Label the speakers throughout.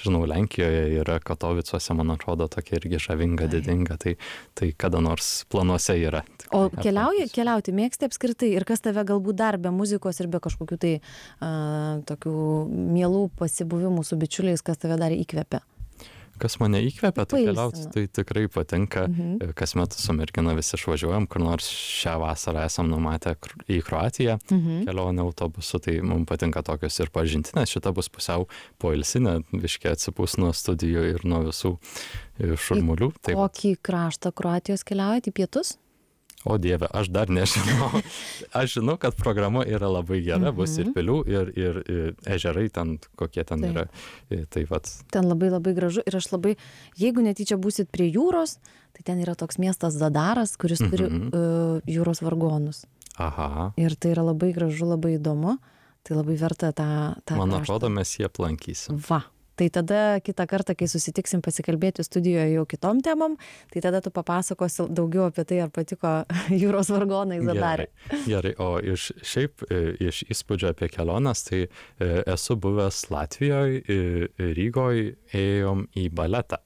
Speaker 1: žinau, Lenkijoje yra Katovicuose, man atrodo, tokia irgi žavinga, didinga, tai kada nors planuose yra.
Speaker 2: O keliauti mėgsti apskritai ir kas tave galbūt dar be muzikos ir be kažkokių tai tokių mielų pasibuvimų su bičiuliais, kas tave dar įkvepia?
Speaker 1: Kas mane įkvepia, tai keliauti, tai tikrai patinka. Kasmet su mergina visi išvažiuojam, kur nors šią vasarą esam numatę į Kroatiją kelionę autobusu, tai mums patinka tokios ir pažintinės. Šita bus pusiau poilsinė, biškiai atsipūs nuo studijų ir nuo visų šurmulių.
Speaker 2: Kokį kraštą Kroatijos keliaujate, į pietus?
Speaker 1: O Dieve, aš dar nežinau. Aš žinau, kad programa yra labai gera, bus ir pilių, ir ežerai ten, kokie ten yra. Tai vat.
Speaker 2: Ten labai labai gražu ir aš labai, jeigu netyčia būsit prie jūros, tai ten yra toks miestas Zadaras, kuris turi jūros vargonus.
Speaker 1: Aha.
Speaker 2: Ir tai yra labai gražu, labai įdomu, tai labai verta tą
Speaker 1: Man atrodo, mes jį aplankysim.
Speaker 2: Va. Tai tada kitą kartą, kai susitiksim pasikalbėti studijoje jau kitom temom, tai tada tu papasakosi daugiau apie tai, ar patiko jūros vargonai Zadare.
Speaker 1: Gerai, o iš įspūdžio apie keliones, tai esu buvęs Latvijoje, Rygoje, ėjom į baletą.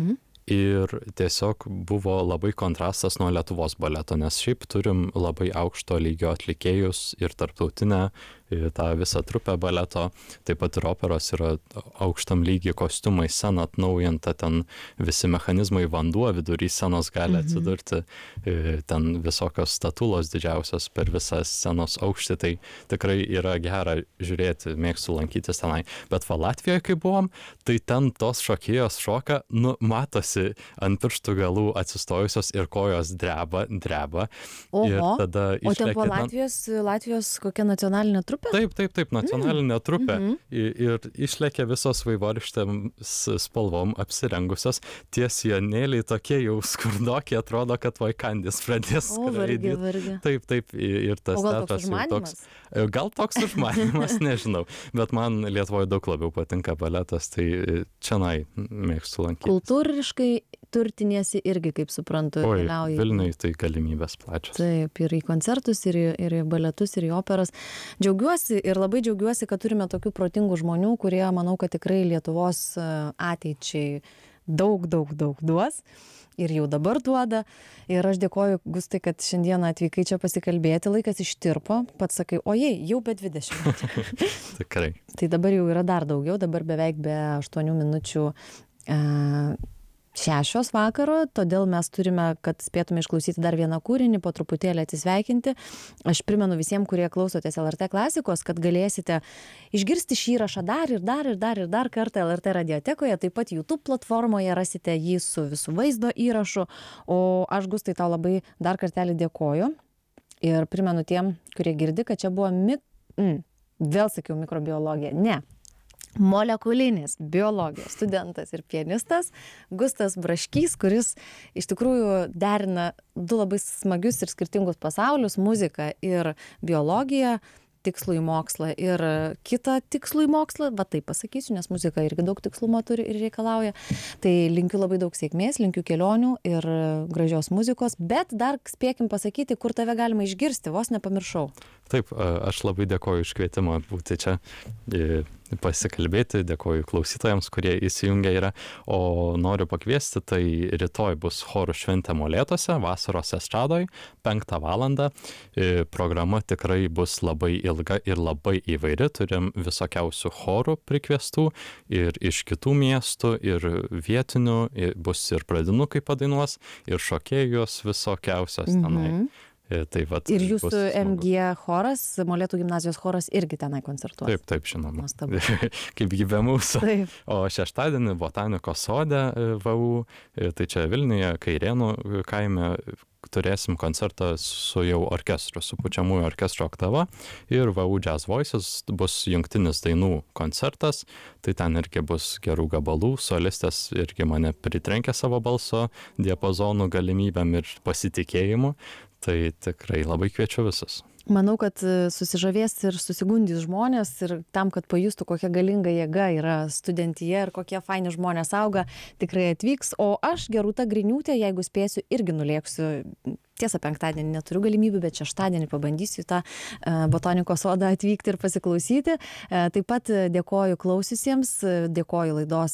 Speaker 1: Ir tiesiog buvo labai kontrastas nuo Lietuvos baleto, nes šiaip turim labai aukšto lygio atlikėjus ir tarptautinę tą visą trupę baleto, taip pat ir operos yra aukštam lygiai kostiumai, scena atnaujinta, ten visi mechanizmai, vanduo vidury scenos gali atsidurti, ten visokios statulos didžiausios per visą scenos aukštį, tai tikrai yra gera žiūrėti, mėgstu lankytis tenai. Bet va Latvijoje, kai buvom, tai ten tos šokėjos šoka, matosi ant pirštų galų atsistojusios ir kojos dreba.
Speaker 2: Oho,
Speaker 1: ir tada
Speaker 2: o ten buvo Latvijos kokia nacionalinė trupė?
Speaker 1: Taip, nacionalinė trupė. Ir išlėkė visos vaivorykštėm spalvom apsirengusios. Tie sijonėliai tokie jau skurdokie, atrodo, kad vaikandis pradės skraidyti. Taip, ir tas teatras jau toks. Gal toks užmanymas, nežinau. Bet man Lietuvoje daug labiau patinka baletas, tai čionai mėgstu lankyti.
Speaker 2: Kultūriškai turtiniesi irgi, kaip suprantu, keliauji.
Speaker 1: Vilniuje tai galimybės plačios.
Speaker 2: Taip, ir į koncertus, ir į baletus, ir į operas. Džiaugiuosi ir labai džiaugiuosi, kad turime tokių protingų žmonių, kurie, manau, kad tikrai Lietuvos ateičiai daug duos. Ir jau dabar duoda. Ir aš dėkoju, Gustai, kad šiandieną atvykai čia pasikalbėti. Laikas ištirpo. Pats sakai, ojei, jau be 20.
Speaker 1: Tikrai.
Speaker 2: Tai dabar jau yra dar daugiau. Dabar beveik be 8 minučių 6 vakaro, todėl mes turime, kad spėtume išklausyti dar vieną kūrinį, po truputėlį atsisveikinti. Aš primenu visiems, kurie klausotės LRT klasikos, kad galėsite išgirsti šį įrašą dar kartą LRT radiotekoje, taip pat YouTube platformoje rasite jį su visų vaizdo įrašu. O aš, Gustai, tau labai dar kartelį dėkoju ir primenu tiem, kurie girdi, kad čia buvo vėl sakiau mikrobiologija. Ne. Molekulinės biologijos studentas ir pianistas Gustas Braškys, kuris iš tikrųjų derina du labai smagius ir skirtingus pasaulius, muziką ir biologiją, tikslų į mokslą ir kitą tikslų į mokslą, va taip pasakysiu, nes muzika irgi daug tikslumo turi ir reikalauja. Tai linkiu labai daug sėkmės, linkiu kelionių ir gražios muzikos, bet dar spėkim pasakyti, kur tave galima išgirsti, vos nepamiršau.
Speaker 1: Taip, aš labai dėkoju iš kvietimą būti čia pasikalbėti, dėkoju klausytojams, kurie įsijungia yra, o noriu pakviesti, tai rytoj bus chorų šventė Molėtuose, vasaros estradoj, 5 valandą. Programa tikrai bus labai ilga ir labai įvairi, turim visokiausių chorų prikviestų ir iš kitų miestų, ir vietinių, bus ir pradinukai padainuos, ir šokėjos visokiausios tenai. Tai vat,
Speaker 2: ir jūsų MG choras, Molėtų gimnazijos choras irgi tenai koncertuos.
Speaker 1: Taip, žinoma. Kaip gyvė mūsų.
Speaker 2: Taip.
Speaker 1: O šeštadienį Botanikos sode VU, tai čia Vilniuje, Kairėnų kaime, turėsim koncertą su jau orkestru, su pučiamųjų orkestro oktava ir VU Jazz Voices bus jungtinis dainų koncertas, tai ten irgi bus gerų gabalų, solistės irgi mane pritrenkė savo balso diapazonų galimybėm ir pasitikėjimu, tai tikrai labai kviečiu visus.
Speaker 2: Manau, kad susižavės ir susigundys žmonės ir tam, kad pajustų, kokia galinga jėga yra studentija ir kokie faini žmonės auga, tikrai atvyks. O aš, Gerūta Griniūtė, jeigu spėsiu, irgi nulėksiu. Tiesa, penktadienį neturiu galimybių, bet šeštadienį pabandysiu tą botanikos sodą atvykti ir pasiklausyti. Taip pat dėkoju klausiusiems, dėkoju laidos